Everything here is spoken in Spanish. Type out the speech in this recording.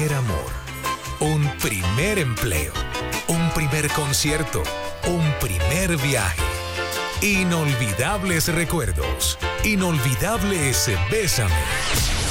primer amor, un primer empleo, un primer concierto, un primer viaje. Inolvidables recuerdos, inolvidables Bésame.